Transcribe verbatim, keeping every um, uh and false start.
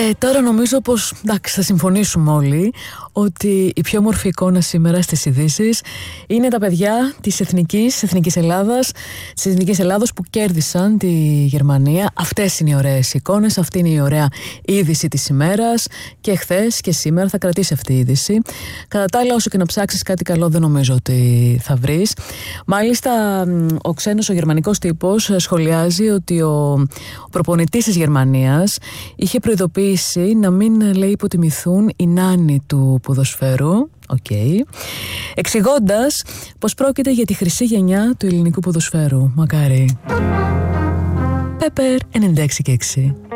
Ε, τώρα νομίζω πως, εντάξει, θα συμφωνήσουμε όλοι ότι η πιο όμορφη εικόνα σήμερα στις ειδήσεις είναι τα παιδιά της Εθνικής, Εθνικής Ελλάδας, της Εθνικής Ελλάδος που κέρδισαν τη Γερμανία. Αυτές είναι οι ωραίες εικόνες, αυτή είναι η ωραία είδηση της ημέρας και χθες και σήμερα θα κρατήσει αυτή η είδηση. Κατά τα άλλα, όσο και να ψάξεις κάτι καλό δεν νομίζω ότι θα βρεις. Μάλιστα, ο ξένος, ο γερμανικός τύπος σχολιάζει ότι ο, ο προπονητής της Γερμανίας είχε προειδοποιήσει να μην, λέει, υποτιμηθούν οι νάνοι του ποδοσφαίρου, okay, εξηγώντας πως πρόκειται για τη χρυσή γενιά του ελληνικού ποδοσφαίρου. Μακάρι. Πέπερ ενενήντα έξι και έξι.